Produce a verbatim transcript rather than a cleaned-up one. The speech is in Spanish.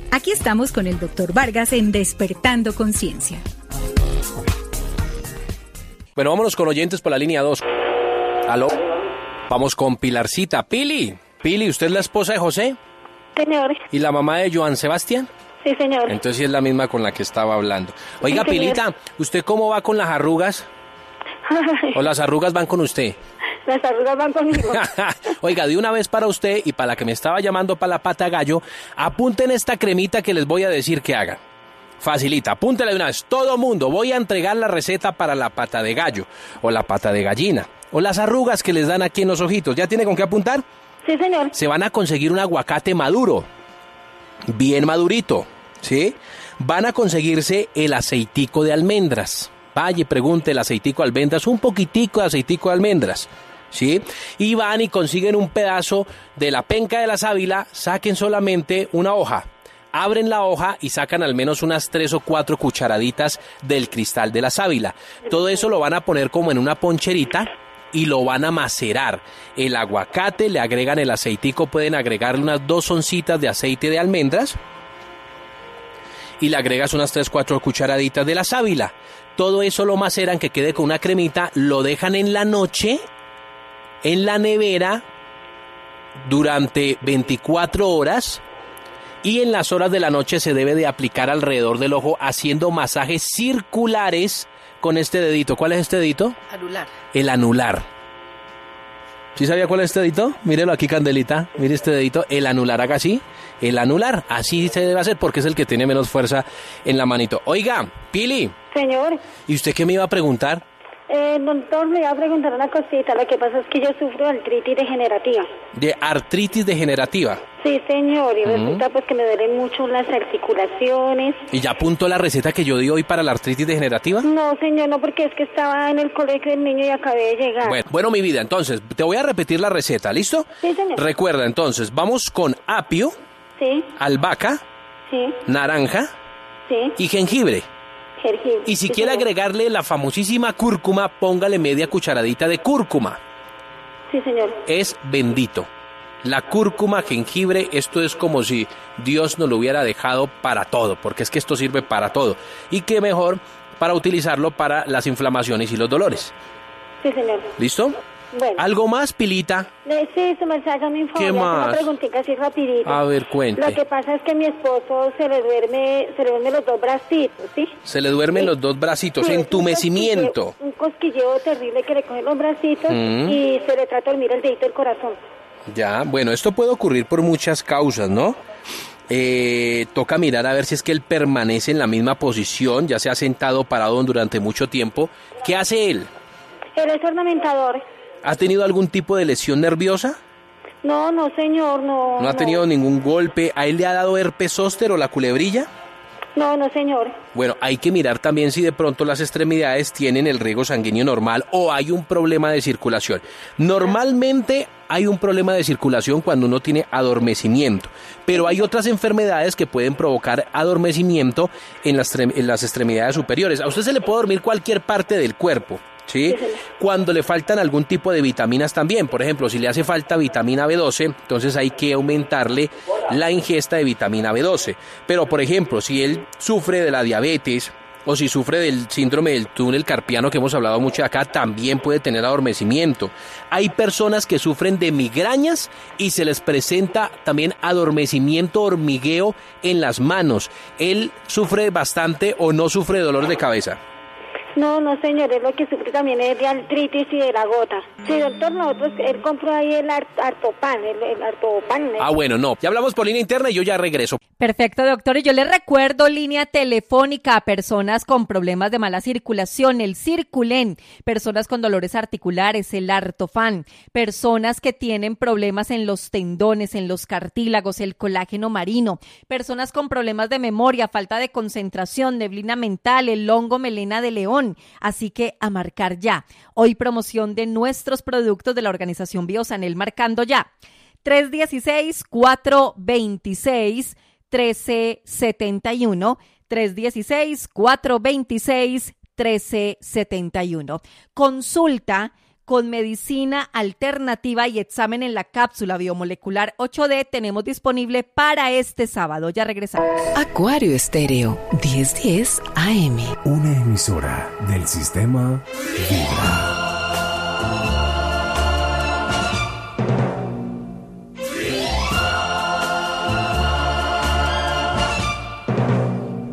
Aquí estamos con el doctor Vargas en Despertando Conciencia. Bueno, vámonos con oyentes por la línea dos. Aló. Vamos con Pilarcita. Pili. Pili, ¿usted es la esposa de José? Señor. ¿Y la mamá de Joan Sebastián? Sí, señor. Entonces sí es la misma con la que estaba hablando. Oiga, Sí, Pilita, ¿usted cómo va con las arrugas? ¿O las arrugas van con usted? Las arrugas van conmigo. Oiga, de una vez para usted y para la que me estaba llamando para la pata de gallo, apunten esta cremita que les voy a decir que hagan. Facilita, apúntela de una vez. Todo mundo, voy a entregar la receta para la pata de gallo, o la pata de gallina, o las arrugas que les dan aquí en los ojitos. ¿Ya tiene con qué apuntar? Sí, señor. Se van a conseguir un aguacate maduro, bien madurito, ¿sí? Van a conseguirse el aceitico de almendras. Vaya y pregunte el aceitico de almendras, un poquitico de aceitico de almendras, ¿sí? Y van y consiguen un pedazo de la penca de la sábila, saquen solamente una hoja, abren la hoja y sacan al menos unas tres o cuatro cucharaditas del cristal de la sábila. Todo eso lo van a poner como en una poncherita y lo van a macerar. El aguacate, le agregan el aceitico, pueden agregarle unas dos oncitas de aceite de almendras y le agregas unas tres o cuatro cucharaditas de la sábila. Todo eso lo maceran, que quede con una cremita, lo dejan en la noche, en la nevera, durante veinticuatro horas, y en las horas de la noche se debe de aplicar alrededor del ojo, haciendo masajes circulares con este dedito. ¿Cuál es este dedito? Anular. El anular. ¿Sí sabía cuál es este dedito? Mírelo aquí, Candelita. Mire este dedito. El anular, haga así. El anular. Así se debe hacer porque es el que tiene menos fuerza en la manito. Oiga, Pili. Señor. ¿Y usted qué me iba a preguntar? Eh, doctor, le iba a preguntar una cosita. Lo que pasa es que yo sufro de artritis degenerativa. ¿De artritis degenerativa? Sí, señor. Y Mm. resulta pues que me duelen mucho las articulaciones. ¿Y ya apuntó la receta que yo di hoy para la artritis degenerativa? No, señor, no, porque es que estaba en el colegio del niño y acabé de llegar. Bueno, bueno, mi vida, entonces, te voy a repetir la receta, ¿listo? Sí, señor. Recuerda, entonces, vamos con apio, Sí, albahaca, sí, naranja sí. y jengibre. Jengibre. Y si Sí, quiere señor. agregarle la famosísima cúrcuma, póngale media cucharadita de cúrcuma. Sí, señor. Es bendito. La cúrcuma, jengibre, esto es como si Dios nos lo hubiera dejado para todo, porque es que esto sirve para todo. Y qué mejor para utilizarlo para las inflamaciones y los dolores. Sí, señor. ¿Listo? Bueno. ¿Algo más, Pilita? Eh, Sí, su mensaje me informa. ¿Qué más? Una preguntita así rapidita. A ver, cuente. Lo que pasa es que mi esposo se le duerme, se le duermen los dos bracitos, ¿sí? Se le duermen los dos bracitos, Sí, es un entumecimiento. cosquilleo- Un cosquilleo terrible que le coge los bracitos Mm. y se le trata de dormir el dedito del corazón. Ya, bueno, esto puede ocurrir por muchas causas, ¿no? Eh, toca mirar a ver si es que él permanece en la misma posición, ya sea sentado o parado durante mucho tiempo. ¿Qué hace él? Él es ornamentador. ¿Ha tenido algún tipo de lesión nerviosa? No, no, señor, no. ¿No ha tenido ningún golpe? ¿A él le ha dado herpes zóster o la culebrilla? No, no, señor. Bueno, hay que mirar también si de pronto las extremidades tienen el riego sanguíneo normal o hay un problema de circulación. Normalmente hay un problema de circulación cuando uno tiene adormecimiento, pero hay otras enfermedades que pueden provocar adormecimiento en las, tre- en las extremidades superiores. A usted se le puede dormir cualquier parte del cuerpo, ¿sí? Cuando le faltan algún tipo de vitaminas también. Por ejemplo, si le hace falta vitamina B doce, entonces hay que aumentarle la ingesta de vitamina B doce. Pero, por ejemplo, si él sufre de la diabetes o si sufre del síndrome del túnel carpiano que hemos hablado mucho acá, también puede tener adormecimiento. Hay personas que sufren de migrañas y se les presenta también adormecimiento, hormigueo en las manos. ¿Él sufre bastante o no sufre de dolor de cabeza? No, no, señor, es lo que sufre también es de artritis y de la gota. Sí, doctor, nosotros, él compró ahí el ar- artopan, el, el artopan. el- Ah, bueno, no. Ya hablamos por línea interna y yo ya regreso. Perfecto, doctor. Y yo le recuerdo línea telefónica a personas con problemas de mala circulación, el Circulen, personas con dolores articulares, el Artofan, personas que tienen problemas en los tendones, en los cartílagos, el colágeno marino, personas con problemas de memoria, falta de concentración, neblina mental, el hongo melena de león. Así que a marcar ya. Hoy promoción de nuestros productos de la organización Biosanel, marcando ya. tres uno seis, cuatro dos seis, uno tres siete uno, tres uno seis, cuatro dos seis, uno tres siete uno. Consulta con medicina alternativa y examen en la cápsula biomolecular ocho D tenemos disponible para este sábado. Ya regresamos. Acuario Estéreo, diez diez A M. Una emisora del sistema Vibra.